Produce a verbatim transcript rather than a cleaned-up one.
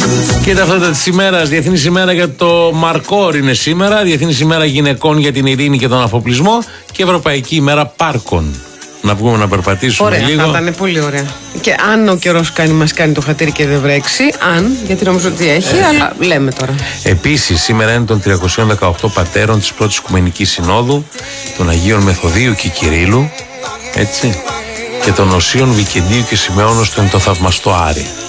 Και τα αυτά τη ημέρα, Διεθνής ημέρα για το Μαρκόρ είναι σήμερα, Διεθνής ημέρα γυναικών για την ειρήνη και τον αφοπλισμό και Ευρωπαϊκή ημέρα πάρκων. Να βγούμε να περπατήσουμε ωραία, λίγο. Ωραία, θα ήταν πολύ ωραία. Και αν ο καιρός κάνει, μας κάνει το χατήρι και δεν βρέξει, αν, γιατί νομίζω ότι έχει, ε. αλλά λέμε τώρα. Επίσης, σήμερα είναι των τριακοσίων δεκαοκτώ πατέρων της πρώτης Οικουμενικής Συνόδου, των Αγίων Μεθοδίου και Κυρίλλου, έτσι, και των Οσίων Βικεντίου και Σιμεώνος του εν το θαυμαστό Άρη.